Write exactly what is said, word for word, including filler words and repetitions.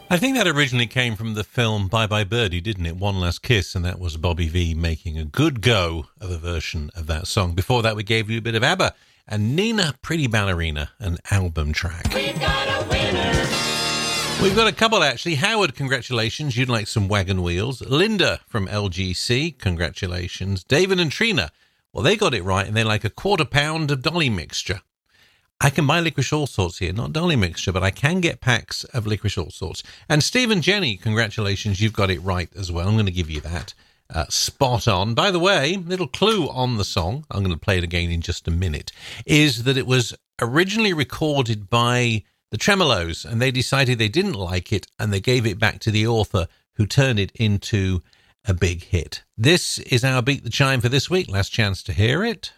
I think that originally came from the film Bye Bye Birdie, didn't it? One Last Kiss, and that was Bobby Vee making a good go of a version of that song. Before that, we gave you a bit of ABBA and Nina, Pretty Ballerina, an album track. We've got a winner. We've got a couple, actually. Howard, congratulations. You'd like some wagon wheels. Linda from L G C, congratulations. David and Trina, well, they got it right, and they like a quarter pound of Dolly mixture. I can buy Licorice All Sorts here, not Dolly mixture, but I can get packs of Licorice All Sorts. And Steve and Jenny, congratulations, you've got it right as well. I'm going to give you that. Uh, spot on. By the way, little clue on the song, I'm going to play it again in just a minute, is that it was originally recorded by the Tremolos, and they decided they didn't like it, and they gave it back to the author, who turned it into a big hit. This is our Beat the Chime for this week. Last chance to hear it.